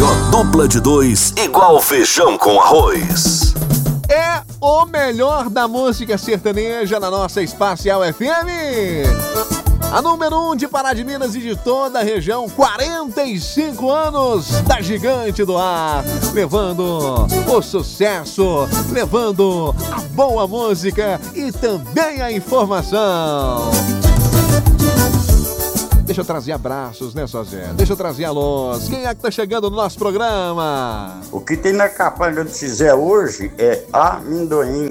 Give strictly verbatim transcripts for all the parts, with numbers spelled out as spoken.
Dupla de dois igual feijão com arroz. É o melhor da música sertaneja na nossa Espacial F M. A número um de Pará de Minas e de toda a região, quarenta e cinco anos da Gigante do Ar, levando o sucesso, levando a boa música e também a informação. Deixa eu trazer abraços, né, Sozé? Deixa eu trazer alôs. Quem é que tá chegando no nosso programa? O que tem na capanga do Zé hoje é amendoim.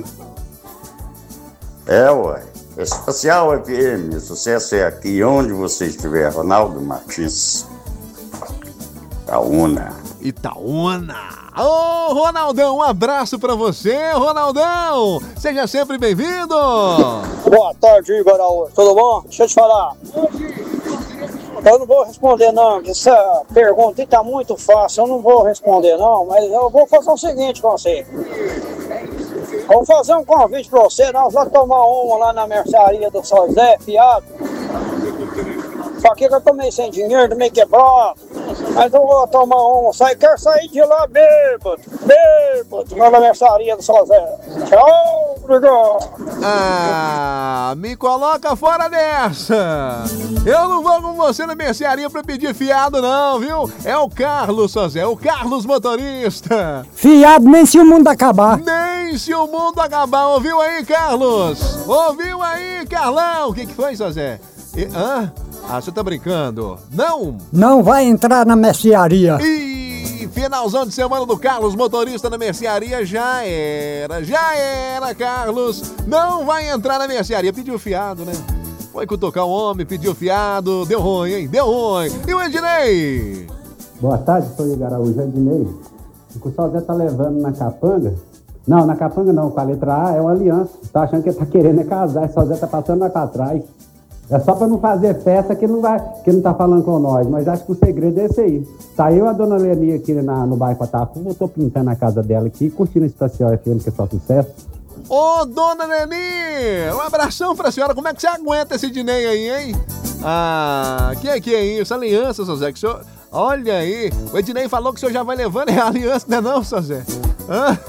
É, ué. Espacial F M, o sucesso é aqui onde você estiver. Ronaldo Martins. Itaúna. Itaúna. Ô, oh, Ronaldão, um abraço pra você, Ronaldão. Seja sempre bem-vindo. Boa tarde, Igor Araújo. Tudo bom? Deixa eu te falar. Eu não vou responder não, essa pergunta tá muito fácil, eu não vou responder não, mas eu vou fazer o seguinte com você. Vou fazer um convite pra você, nós vamos tomar uma lá na mercearia do São Zé, fiado. Só que eu tomei sem dinheiro, tomei quebrado, mas eu vou tomar uma, sai, quero sair de lá bêbado, bêbado, lá na mercearia do São Zé. Tchau, obrigado. Ah, me coloca fora dessa. Eu não vou com você na mercearia pra pedir fiado não, viu? É o Carlos, Sozé, o Carlos motorista. Fiado nem se o mundo acabar. Nem se o mundo acabar, ouviu aí, Carlos? Ouviu aí, Carlão? O que que foi, Sozé? E, hã? Ah, você tá brincando? Não? Não vai entrar na mercearia. E finalzão de semana do Carlos, motorista na mercearia, já era, já era, Carlos. Não vai entrar na mercearia. Pediu fiado, né? Foi cutucar o homem, pediu fiado, deu ruim, hein? Deu ruim. E o Ednei? Boa tarde, sou o Igor Araújo, Ednei. O que o Sozé tá levando na capanga? Não, na capanga não, com a letra A é uma aliança. Tá achando que ele tá querendo é casar, o Sozé tá passando lá pra trás. É só pra não fazer festa que não vai, que não tá falando com nós, mas acho que o segredo é esse aí. Tá eu e a dona Leni aqui na, no bairro Atafu, eu tô pintando a casa dela aqui, curtindo o Espacial F M, que é só sucesso. Ô, dona Leni, um abração pra senhora, como é que você aguenta esse Dinei aí, hein? Ah, que que é isso? Aliança, seu Zé, que o senhor... Olha aí, o Ednei falou que o senhor já vai levando é a aliança, não é não, seu Zé? Ah,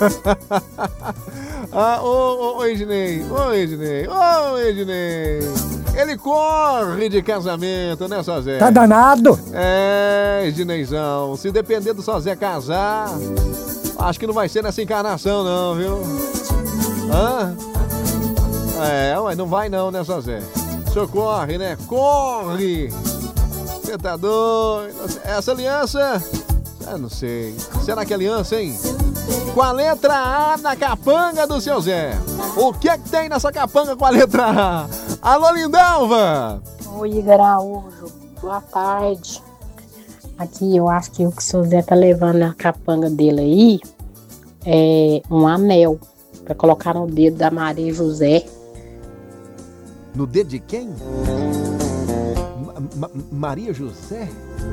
ah ô, ô, ô, Ednei, ô, Ednei, ô, Ednei. Ele corre de casamento, né, Sozé? Tá danado? É, Edneizão, se depender do Sozé casar, acho que não vai ser nessa encarnação não, viu? Hã? É, ué, não vai não, né, Sozé? O senhor corre, né? Corre! Você tá doido? Essa aliança, eu não sei. Será que é aliança, hein? Com a letra A na capanga do seu Zé. O que é que tem nessa capanga com a letra A? Alô, Lindalva! Oi, Igor Araújo. Boa tarde. Aqui eu acho que o que o seu Zé tá levando na capanga dele aí é um anel pra colocar no dedo da Maria José. No dedo de quem? Ma- Ma- Maria José?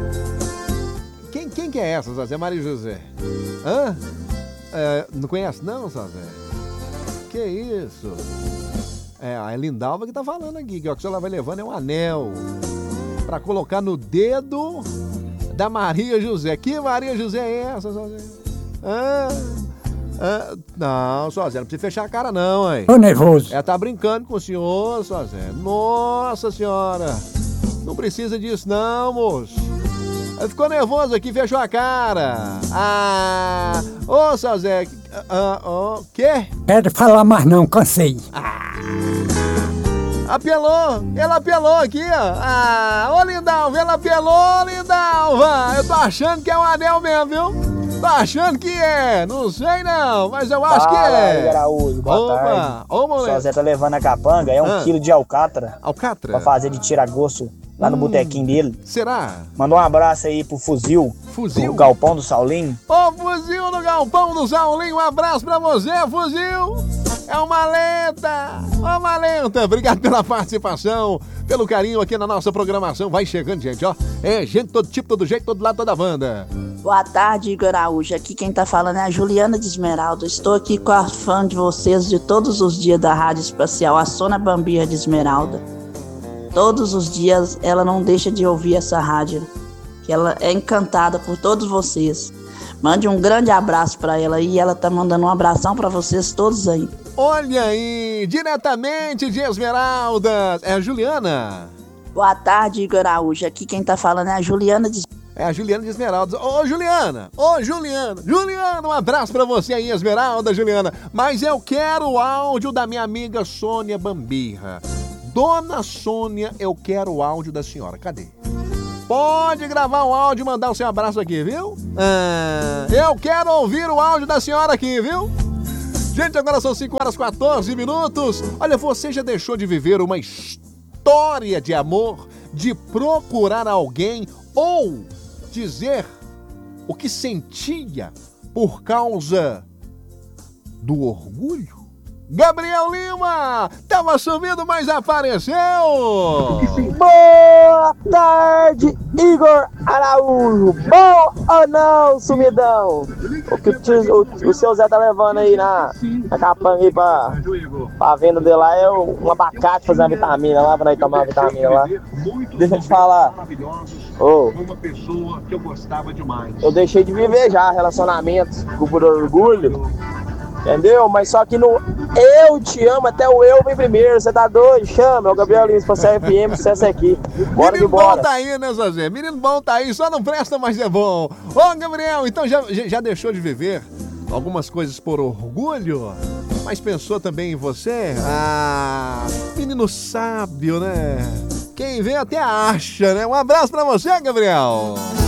Quem, quem que é essa, Zé? Maria José? Hã? É, não conhece não, Zé? Que isso? É, a Lindalva que tá falando aqui, que o que ela vai levando é um anel pra colocar no dedo da Maria José. Que Maria José é essa, Zé? Ah, ah, não, Zé, não precisa fechar a cara não, hein? Tô nervoso. Ela tá brincando com o senhor, Zé. Nossa senhora, não precisa disso não, moço. Ele ficou nervoso aqui, fechou a cara. Ah, ô, seu Zé, ah, o quê? Quero falar mais não, cansei. Ah, apelou, ela apelou aqui, ó. Ah, ô Lindalva, ela apelou, Lindalva. Eu tô achando que é um anel mesmo, viu? Tô achando que é, não sei não, mas eu acho Fala, que é. Igor Araújo, boa Opa, tarde. ô moleque. Só Zé tá levando a capanga, é um Ah. quilo de alcatra. Alcatra? Pra fazer de tira-gosto lá no Hum, botequinho dele. Será? Mandou um abraço aí pro Fuzil. Fuzil? O Galpão do Saulinho. Ô, Fuzil no Galpão do Saulinho, um abraço pra você, Fuzil. É uma lenta, uma lenta. Obrigado pela participação, pelo carinho aqui na nossa programação. Vai chegando, gente, ó. É gente todo tipo, todo jeito, todo lado, toda banda. Boa tarde, Igor Araújo. Aqui quem tá falando é a Juliana de Esmeralda. Estou aqui com a fã de vocês de todos os dias da Rádio Espacial, a Sona Bambirra de Esmeralda. Todos os dias ela não deixa de ouvir essa rádio, que ela é encantada por todos vocês. Mande um grande abraço pra ela aí, ela tá mandando um abração pra vocês todos aí. Olha aí, diretamente de Esmeraldas, é a Juliana. Boa tarde, Igor Araújo. Aqui quem tá falando é a Juliana de... É a Juliana de Esmeraldas. Ô, Juliana! Ô, Juliana! Juliana, um abraço pra você aí, Esmeralda, Juliana. Mas eu quero o áudio da minha amiga Sônia Bambirra. Dona Sônia, eu quero o áudio da senhora. Cadê? Pode gravar um áudio e mandar o seu abraço aqui, viu? Ah, eu quero ouvir o áudio da senhora aqui, viu? Gente, agora são cinco horas e quatorze minutos. Olha, você já deixou de viver uma história de amor, de procurar alguém ou dizer o que sentia por causa do orgulho? Gabriel Lima, tava sumido, mas apareceu! Boa tarde, Igor Araújo! Bom ou não, sumidão? O que o, o, o seu Zé tá levando aí na, na capanga aí pra, pra venda dele lá é um abacate fazer uma vitamina lá, pra nós tomar uma vitamina lá. Deixa eu te falar. Oh, eu deixei de viver já relacionamento por orgulho. Entendeu? Mas só que no eu te amo, até o eu vem primeiro. Você tá doido? Chama, é o Gabriel Lins pra C F M, sucesso aqui. Bora de bora. Menino bom tá aí, né, Zé? Menino bom tá aí, só não presta, mas é bom. Ô, Gabriel, então já, já deixou de viver algumas coisas por orgulho? Mas pensou também em você? Ah, menino sábio, né? Quem vê até acha, né? Um abraço pra você, Gabriel.